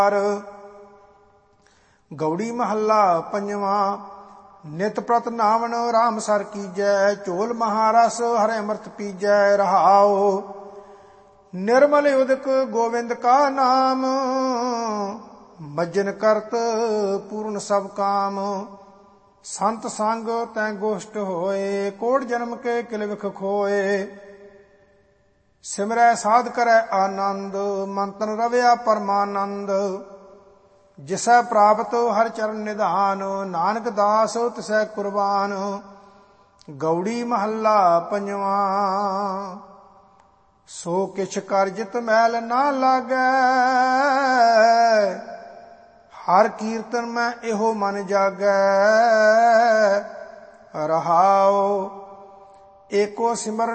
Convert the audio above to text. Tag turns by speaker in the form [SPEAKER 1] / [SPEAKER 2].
[SPEAKER 1] ਗੌੜੀ ਮਹੱਲਾ ਪੰਜਵਾਂ। ਨਿਤ ਪ੍ਰਤ ਨਾਵਣ ਰਾਮ ਸਰ ਕੀਜੈ, ਝੋਲ ਮਹਾਰਸ ਹਰਿ ਅੰਮ੍ਰਿਤ ਪੀਜੈ। ਰਹਾਉ ਨਿਰਮਲ ਉਦਕ ਗੋਵਿੰਦ ਕਾ ਨਾਮ, ਮੱਜਨ ਕਰਤ ਪੂਰਨ ਸਭ ਕਾਮ। ਸੰਤ ਸੰਗ ਤੈ ਗੋਸ਼ਟ ਹੋਏ, ਕੋਟ ਜਨਮ ਕੇ ਕਿਲ ਵਿਖ ਖੋਏ। ਸਿਮਰੈ ਸਾਧ ਕਰੈ ਆਨੰਦ, ਮਨ ਤਨ ਰਵਿਆ ਪਰਮਾਨੰਦ। ਜਿਸੈ ਪ੍ਰਾਪਤ ਹਰਿ ਚਰਨ ਨਿਧਾਨ, ਨਾਨਕ ਦਾਸ ਤਿਸੈ ਕੁਰਬਾਨ। ਗੌੜੀ ਮਹੱਲਾ ਪੰਜਵਾਂ। ਸੋ ਕਿਛ ਕਰਜਿਤ ਮੈਲ ਨਾ ਲਾਗੈ, ਹਰ ਕੀਰਤਨ ਮੈਂ ਇਹੋ ਮਨ ਜਾਗੈ। ਰਹਾਉ ਏਕੋ ਸਿਮਰਨ